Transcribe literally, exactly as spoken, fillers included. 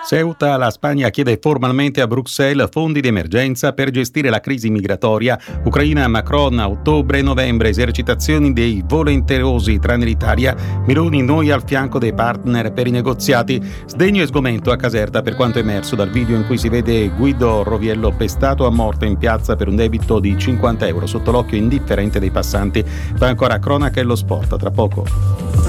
Ceuta, la Spagna chiede formalmente a Bruxelles fondi di emergenza per gestire la crisi migratoria. Ucraina, Macron, a ottobre e novembre, esercitazioni dei volenterosi tranne l'Italia. Meloni, noi al fianco dei partner per i negoziati. Sdegno e sgomento a Caserta per quanto emerso dal video in cui si vede Guido Roviello pestato a morte in piazza per un debito di cinquanta euro sotto l'occhio indifferente dei passanti. Fa ancora cronaca e lo sport, tra poco.